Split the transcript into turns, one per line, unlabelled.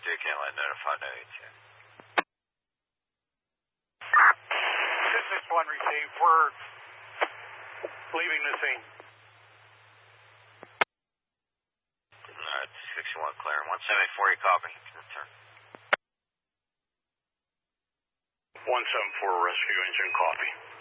can't let notify no ATM.
This is 1 received. We're leaving the scene.
61 clear. 174, you copy. Return.
174 rescue engine, copy.